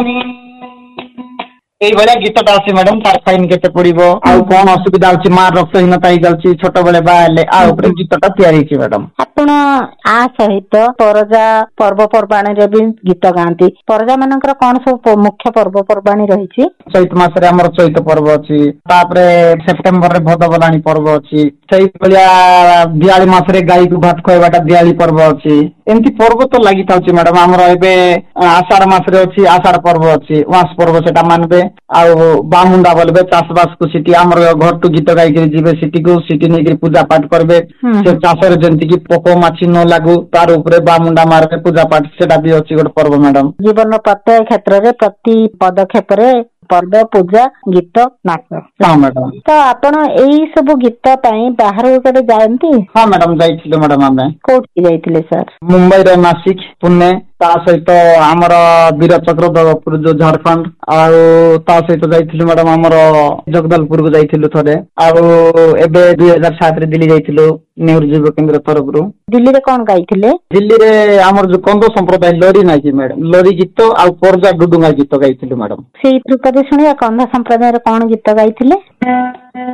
এইভাবে গীতটা আছে ম্যাডাম তার ফাইন কেতে পড়িব ଆଉ କଣ ଅସୁବିଧା ଅଛି ମା ରକ୍ତହୀନତା ହେଇଯାଉଛି ଛୋଟ ବେଳେ ବାହା ହେଲେ ଆ ଉପରେ ଗୀତଟା ତିଆରି ହେଇଛି ମ୍ୟାଡାମ। ଆପଣ ଆ ସହିତ ପରଜା ପର୍ବପର୍ବାଣୀରେ ବି ଗୀତ ଗାଆନ୍ତି। ପରଜା ମାନଙ୍କର କଣ ସବୁ ମୁଖ୍ୟ ପର୍ବପର୍ବାଣୀ ରହିଛି? ଚୈତ ମାସରେ ଆମର ଚୈତ ପର୍ବ ଅଛି, ତାପରେ ସେପ୍ଟେମ୍ବରରେ ଭଦବଲାଣି ପର୍ବ ଅଛି, ସେଇଭଳିଆ ଦିଆଳି ମାସରେ ଗାଈକୁ ଭାତ ଖୁଆଇବାଟା ଦିଆଳି ପର୍ବ ଅଛି। ଏମିତି ପର୍ବ ତ ଲାଗିଥାଉଛି ମ୍ୟାଡାମ। ଆମର ଏବେ ଆଷାଢ ମାସରେ ଅଛି ଆଷାଢ ପର୍ବ ଅଛି, ଉଆଁସ ପର୍ବ ସେଟା ମାନବେ। ଆଉ ବାମୁଣ୍ଡା ବୋଲବେ ଚାଷବାସକୁ ସେଠି ଆମର ଘରଠୁ ଗୀତ ଗାଇକିରି ଯିବେ ସେଠିକୁ, ସେଠି ନେଇକିରି ପୂଜା ପାଠ କରିବେ। ସେ ଚାଷରେ ଯେମିତିକି ପୋକ ମାଛି ନ ଲାଗୁ ତାର ଉପରେ ବାମୁଣ୍ଡା ମାରିବେ ପୂଜା ପାଠ, ସେଟା ବି ଅଛି ଗୋଟେ ପର୍ବ ମ୍ୟାଡାମ। ଜୀବନର ପ୍ରତ୍ୟେକ କ୍ଷେତ୍ରରେ ପ୍ରତି ପଦକ୍ଷେପରେ ପର୍ବ ପୂଜା ଗୀତ ନାଚ। ହଁ ମ୍ୟାଡାମ। ତ ଆପଣ ଏଇ ସବୁ ଗୀତ ପାଇଁ ବାହାରକୁ କେବେ ଯାଆନ୍ତି? ହଁ ମ୍ୟାଡାମ ଯାଇଥିଲୁ ମ୍ୟାଡାମ ଆମେ। କୋଉଠିକି ଯାଇଥିଲେ ସାର୍? ମୁମ୍ବାଇରେ ନାସିକ, ପୁନେ, ତା ସହିତ ଆମର ବୀରଚକ୍ର ଦଳପୁର ଯୋଉ ଝାଡଖଣ୍ଡ, ଆଉ ତା ସହିତ ଯାଇଥିଲୁ ମ୍ୟାଡାମ ଆମର ଜଗଦଲପୁରକୁ ଯାଇଥିଲୁ ଥରେ, ଆଉ ଏବେ 2007ରେ ଦିଲ୍ଲୀ ଯାଇଥିଲୁ ନେହେରୁ ଯୁବ କେନ୍ଦ୍ର ତରଫରୁ। ଦିଲ୍ଲୀରେ କଣ ଗାଇଥିଲେ? ଦିଲ୍ଲୀରେ ଆମର ଯୋଉ କନ୍ଧ ସମ୍ପ୍ରଦାୟ ଲୋରି ନାଇଁ କି ମ୍ୟାଡାମ, ଲୋରି ଗୀତ ଆଉ ପରଜା ଡୁଡୁଙ୍ଗା ଗୀତ ଗାଇଥିଲୁ ମ୍ୟାଡାମ। ସେଇ ରୂପରେ ଶୁଣିବା କନ୍ଧ ସମ୍ପ୍ରଦାୟର କଣ ଗୀତ ଗାଇଥିଲେ?